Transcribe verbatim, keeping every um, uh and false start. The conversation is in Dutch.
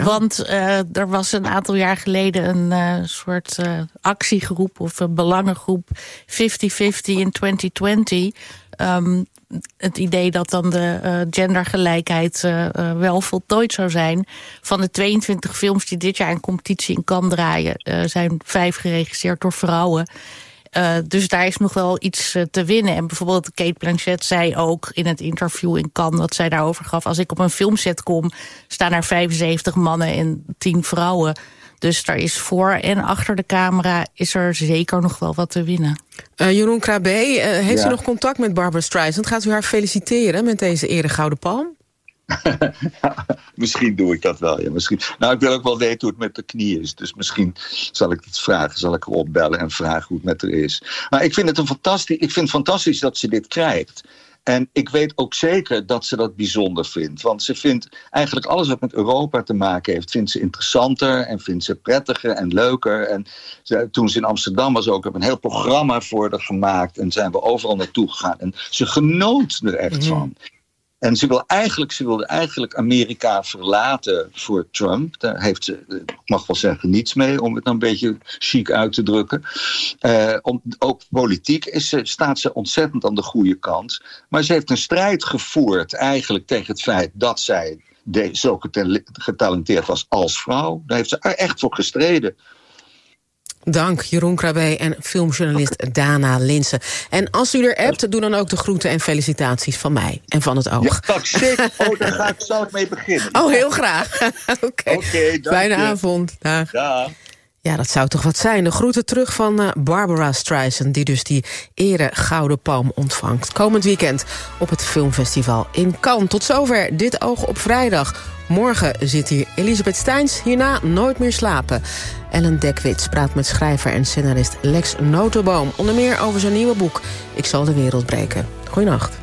Want uh, er was een aantal jaar geleden een uh, soort uh, actiegroep of een belangengroep vijftig vijftig in twintig twintig. Um, het idee dat dan de uh, gendergelijkheid uh, uh, wel voltooid zou zijn. Van de tweeëntwintig films die dit jaar in competitie in Cannes draaien, uh, zijn vijf geregisseerd door vrouwen. Uh, dus daar is nog wel iets uh, te winnen. En bijvoorbeeld Cate Blanchett zei ook in het interview in Cannes wat zij daarover gaf: als ik op een filmset kom, staan er vijfenzeventig mannen en tien vrouwen. Dus daar is voor en achter de camera is er zeker nog wel wat te winnen. Uh, Jeroen Krabbe, uh, heeft ja. u nog contact met Barbra Streisand? Gaat u haar feliciteren met deze ere Gouden Palm? Ja, misschien doe ik dat wel. Ja, misschien. Nou, ik wil ook wel weten hoe het met de knie is. Dus misschien zal ik het vragen. Zal ik haar opbellen en vragen hoe het met haar is. Maar ik vind het een fantastisch, ik vind het fantastisch dat ze dit krijgt. En ik weet ook zeker dat ze dat bijzonder vindt. Want ze vindt eigenlijk alles wat met Europa te maken heeft, vindt ze interessanter en vindt ze prettiger en leuker. En ze, toen ze in Amsterdam was ook, heb ik een heel programma voor haar gemaakt. En zijn we overal naartoe gegaan. En ze genoot er echt mm-hmm. van. En ze, wil eigenlijk, ze wilde eigenlijk Amerika verlaten voor Trump. Daar heeft ze, ik mag wel zeggen, niets mee, om het dan een beetje chic uit te drukken. Uh, om, ook politiek is ze, staat ze ontzettend aan de goede kant. Maar ze heeft een strijd gevoerd eigenlijk tegen het feit dat zij de, zo getalenteerd was als vrouw. Daar heeft ze echt voor gestreden. Dank, Jeroen Krabbe en filmjournalist okay. Dana Linsen. En als u er appt, doe dan ook de groeten en felicitaties van mij en van het oog. Ja, zeker. Oh, daar ga ik, zal ik mee beginnen. Oh, heel graag. Oké, okay. okay, fijne avond. Dag. Dag. Ja, dat zou toch wat zijn. De groeten terug van uh, Barbra Streisand, die dus die ere Gouden Palm ontvangt. Komend weekend op het filmfestival in Cannes. Tot zover Dit Oog op Vrijdag. Morgen zit hier Elisabeth Steins, hierna Nooit meer slapen. Ellen Dekwits praat met schrijver en scenarist Lex Notenboom. Onder meer over zijn nieuwe boek Ik zal de wereld breken. Goeienacht.